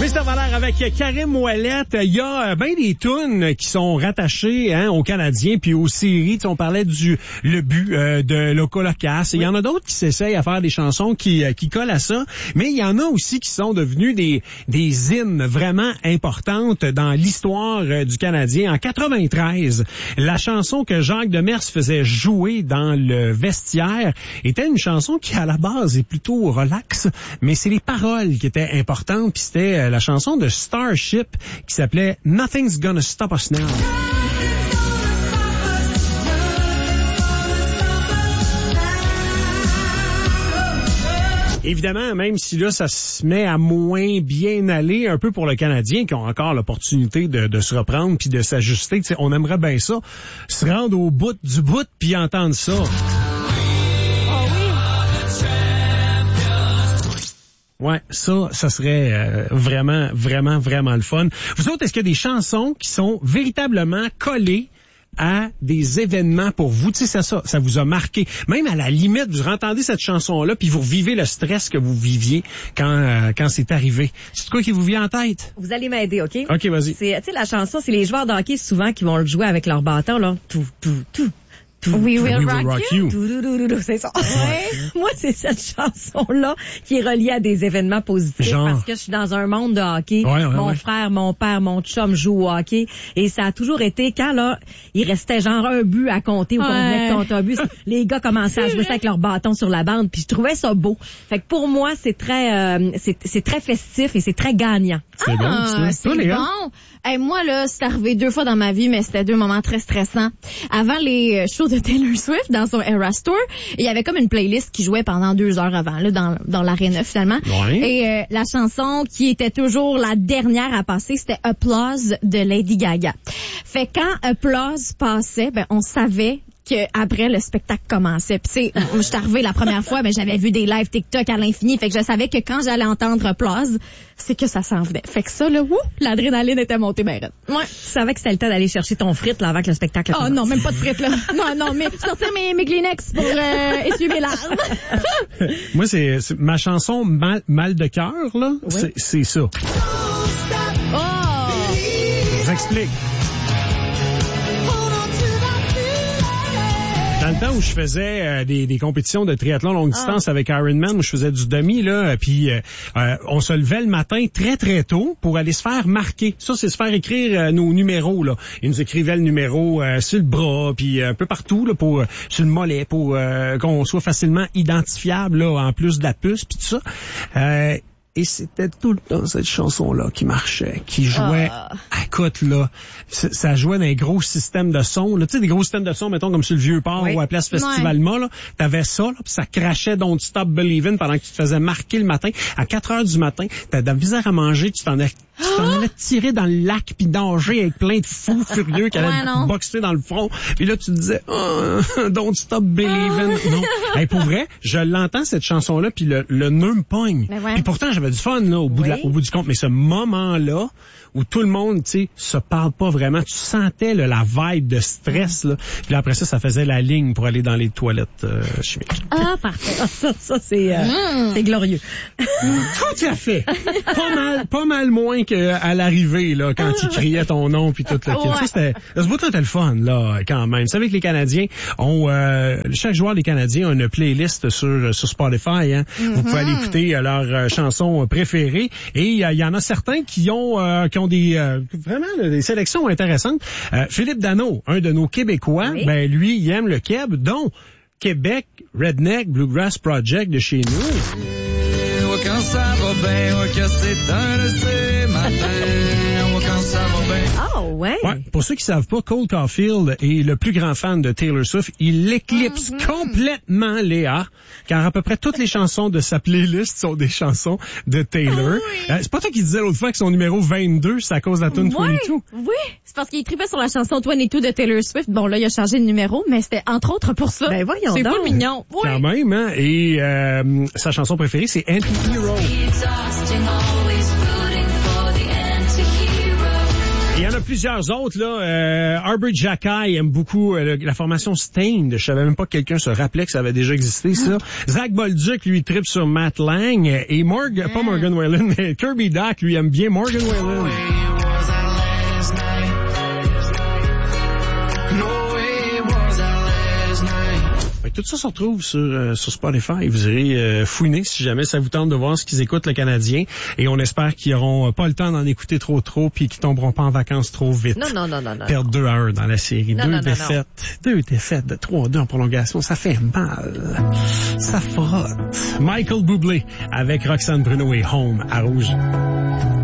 Mr. Valère avec Karim Ouellette. Il y a bien des tunes qui sont rattachées aux Canadiens puis aux séries. On parlait le but de Loco Locas. Il y en a d'autres qui s'essayent à faire des chansons qui collent à ça. Mais il y en a aussi qui sont devenus des hymnes vraiment importantes dans l'histoire du Canadien. En 93, la chanson que Jacques Demers faisait jouer dans le vestiaire était une chanson qui, à la base, est plutôt relax, mais c'est les paroles qui étaient importantes. Puis c'était la chanson de Starship qui s'appelait Nothing's Gonna Stop Us Now. Évidemment, même si là, ça se met à moins bien aller un peu pour le Canadien, qui ont encore l'opportunité de se reprendre puis de s'ajuster. T'sais, on aimerait bien ça, se rendre au bout du bout puis entendre ça. Ouais, ça serait vraiment, vraiment, vraiment le fun. Vous autres, est-ce qu'il y a des chansons qui sont véritablement collées à des événements pour vous? Tu sais, ça vous a marqué. Même à la limite, vous entendez cette chanson-là, puis vous revivez le stress que vous viviez quand c'est arrivé. C'est quoi qui vous vient en tête? Vous allez m'aider, OK? OK, vas-y. Tu sais, la chanson, c'est les joueurs de hockey souvent qui vont le jouer avec leur bâton, là. Tout. We will rock you. C'est ça. Ouais. Moi, c'est cette chanson-là qui est reliée à des événements positifs. Genre. Parce que je suis dans un monde de hockey. Mon frère, mon père, mon chum jouent au hockey. Et ça a toujours été quand, là, il restait genre un but à compter ou qu'on venait de compter un but. Les gars commençaient à jouer ça avec leur bâton sur la bande. Puis je trouvais ça beau. Fait que pour moi, c'est très festif et c'est très gagnant. C'est bon, c'est bon. Hey, moi, là, c'est arrivé 2 fois dans ma vie, mais c'était 2 moments très stressants. Avant les shows de Taylor Swift, dans son Eras Tour, il y avait comme une playlist qui jouait pendant 2 heures avant, là, dans l'aréna, finalement. Ouais. Et la chanson qui était toujours la dernière à passer, c'était Applause de Lady Gaga. Fait quand Applause passait, on savait que après le spectacle commençait. Puis je suis arrivée la première fois, mais j'avais vu des lives TikTok à l'infini, fait que je savais que quand j'allais entendre Applause, c'est que ça s'en venait. Fait que ça, là, l'adrénaline était montée bien raide. Ouais. Tu savais que c'était le temps d'aller chercher ton frite là avant que le spectacle commence. Oh non, même pas de frites là. Non, mais sortir mes Kleenex pour essuyer mes larmes. Moi, c'est ma chanson Mal de cœur, là, oui. C'est ça. Oh! Je vous explique. Dans le temps où je faisais des compétitions de triathlon longue distance avec Ironman, où je faisais du demi, là, puis on se levait le matin très très tôt pour aller se faire marquer. Ça, c'est se faire écrire nos numéros, là. Ils nous écrivaient le numéro sur le bras, puis un peu partout, là, sur le mollet, pour qu'on soit facilement identifiable, là, en plus de la puce, puis tout ça. Et c'était tout le temps cette chanson-là qui marchait, qui jouait. Écoute, là, ça jouait dans les gros systèmes de son. Tu sais, des gros systèmes de son, mettons, comme sur le Vieux-Port ou à Place Festivalma, là. T'avais ça, là, puis ça crachait Don't Stop Believin' pendant que tu te faisais marquer le matin. À 4 heures du matin, t'as de la misère à manger, tu t'en allais tirer dans le lac puis nager avec plein de fous furieux qui allaient te boxer dans le front. Puis là, tu te disais, Don't Stop Believin'. Non. Hey, pour vrai, je l'entends, cette chanson-là, puis le nœud me pogne. Puis pourtant, j'avais du fun, là, au bout du compte. Mais ce moment-là, où tout le monde, tu sais, se parle pas vraiment, tu sentais là, la vibe de stress, là. Puis là, après ça faisait la ligne pour aller dans les toilettes chimiques. Ah, parfait. Ça c'est glorieux. Tout à fait. Pas mal moins qu'à l'arrivée, là, quand tu criais ton nom puis tout le kit. Ça, ce bout-là, c'était le fun, là, quand même. Vous savez que les Canadiens ont, chaque joueur des Canadiens a une playlist sur Spotify, hein. Vous pouvez aller écouter leurs chansons préférées. Et il y en a certains qui ont vraiment des sélections intéressantes. Philippe Dano, un de nos Québécois, lui, il aime le Québec, dont Québec Redneck Bluegrass Project de chez nous. Quand ça va bien, que c'est un de ces matins, quand ça va bien. Oh, ouais. Pour ceux qui savent pas, Cole Caulfield est le plus grand fan de Taylor Swift. Il éclipse complètement Léa, car à peu près toutes les chansons de sa playlist sont des chansons de Taylor. C'est pas toi qui disais l'autre fois que son numéro 22, c'est à cause de la tune 22? Oui, c'est parce qu'il tripait sur la chanson 22 de Taylor Swift. Bon, là, il a changé de numéro, mais c'était entre autres pour ça. Ben voyons donc. C'est pas mignon. Oui. Quand même, hein? Et sa chanson préférée, c'est Anti-Hero. Il y en a plusieurs autres, là. Arbor Jackai aime beaucoup la formation Stained. Je savais même pas que quelqu'un se rappelait que ça avait déjà existé, ça. Zach Bolduc, lui, tripe sur Matt Lang. Et pas Morgan Wallen, mais Kirby Doc, lui, aime bien Morgan Wallen. Tout ça se retrouve sur Spotify. Vous irez fouiner si jamais ça vous tente de voir ce qu'ils écoutent, le Canadien. Et on espère qu'ils n'auront pas le temps d'en écouter trop puis qu'ils tomberont pas en vacances trop vite. Non. Perdre 2-1 dans la série. Deux défaites de 3-2 en prolongation. Ça fait mal. Ça frotte. Michael Bublé avec Roxane Bruno et Home à Rouge.